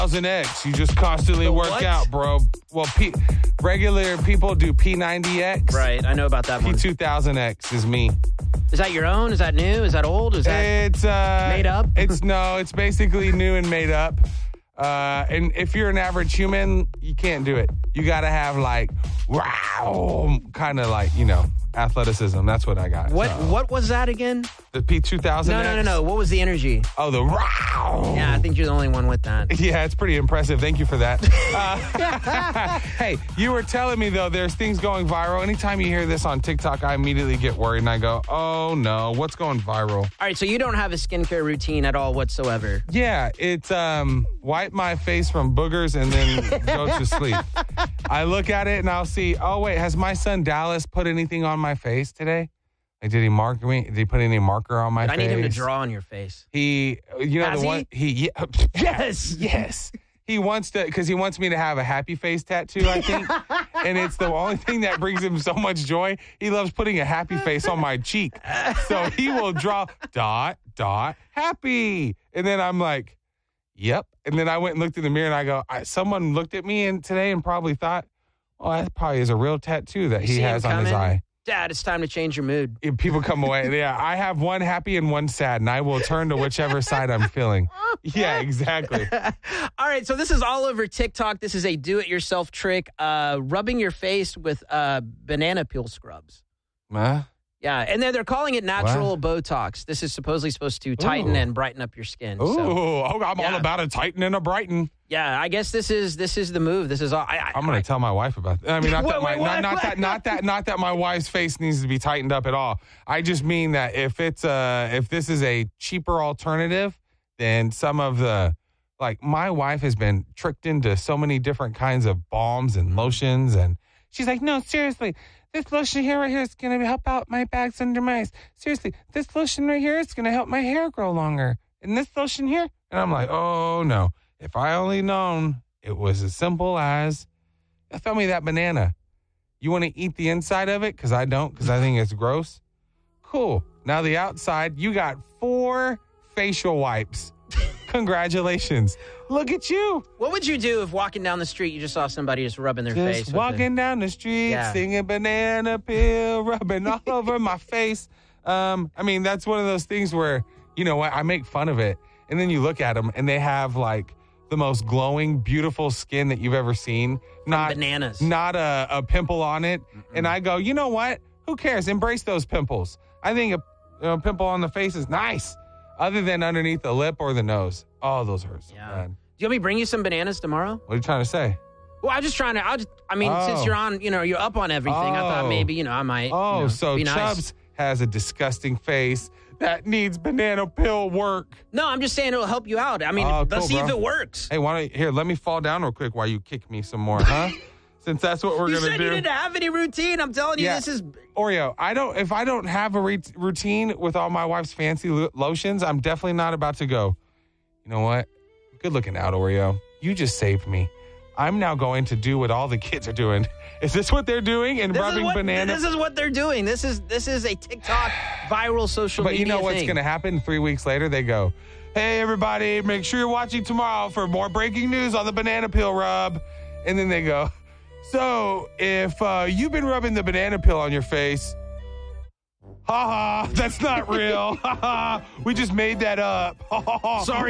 P2000X. You just constantly work what? out, bro. Well, regular people do P90X. Right, I know about that one. P2000X is me. Is that your own? Is that new? Is that old? Is that It's made up? It's basically new and made up. And if you're an average human, you can't do it. You got to have wow, kind of athleticism. That's what I got. What was that again? The P2000X? No. What was the energy? Oh, the wow. Yeah, I think you're the only one with that. Yeah, it's pretty impressive. Thank you for that. Hey, you were telling me, though, there's things going viral. Anytime you hear this on TikTok, I immediately get worried and I go, oh, no, what's going viral? All right, so you don't have a skincare routine at all whatsoever. Yeah, it's wipe my face from boogers and then go to sleep. I look at it and I'll see, oh, wait, has my son Dallas put anything on my face today? Like, did he mark me? Did he put any marker on my face? I need him to draw on your face. Yes. He wants to, because he wants me to have a happy face tattoo, I think. And it's the only thing that brings him so much joy. He loves putting a happy face on my cheek. So he will draw ... happy. And then I'm like, yep. And then I went and looked in the mirror and I go, someone looked at me today and probably thought, oh, that probably is a real tattoo that he has on his eye. Dad, it's time to change your mood. If people come away, yeah, I have one happy and one sad, and I will turn to whichever side I'm feeling. Yeah, exactly. All right, so this is all over TikTok. This is a do-it-yourself trick, rubbing your face with banana peel scrubs. Huh? Yeah, and then they're calling it natural Botox. This is supposedly supposed to tighten and brighten up your skin. I'm all about a tighten and a brighten. Yeah, I guess this is the move. This is all. I'm going to tell my wife about that. I mean, not that my wife's face needs to be tightened up at all. I just mean that if this is a cheaper alternative than some of the, my wife has been tricked into so many different kinds of balms and lotions, and she's like, no, seriously. This lotion right here is going to help out my bags under my eyes. Seriously, this lotion right here is going to help my hair grow longer. And this lotion here. And I'm like, oh, no. If I only known it was as simple as, throw me that banana. You want to eat the inside of it? Because I don't, because I think it's gross. Cool. Now the outside, you got 4 facial wipes. Congratulations. Look at you. What would you do if walking down the street, you just saw somebody just rubbing their face? Just walking down the street, singing banana peel, rubbing all over my face. I mean, that's one of those things where, you know what, I make fun of it. And then you look at them and they have the most glowing, beautiful skin that you've ever seen. Not bananas. Not a pimple on it. Mm-mm. And I go, you know what? Who cares? Embrace those pimples. I think a pimple on the face is nice. Other than underneath the lip or the nose. Oh, those hurt so bad. Do you want me to bring you some bananas tomorrow? What are you trying to say? Well, I'm just trying to, since you're on, you're up on everything, I thought maybe, I might, so be nice. Chubbs has a disgusting face that needs banana peel work. No, I'm just saying it'll help you out. I mean, let's see if it works. Hey, let me fall down real quick while you kick me some more, huh? Since that's what we're going to do. You said you didn't have any routine. I'm telling you, this is... Oreo, if I don't have a routine with all my wife's fancy lotions, I'm definitely not about to go, you know what? Good looking out, Oreo. You just saved me. I'm now going to do what all the kids are doing. Is this what they're doing? And rubbing bananas? This is what they're doing. This is a TikTok viral social media But you know what's thing. going to happen? 3 weeks later, they go, hey, everybody, make sure you're watching tomorrow for more breaking news on the banana peel rub. And then they go... So, if you've been rubbing the banana peel on your face, that's not real. We just made that up. Sorry,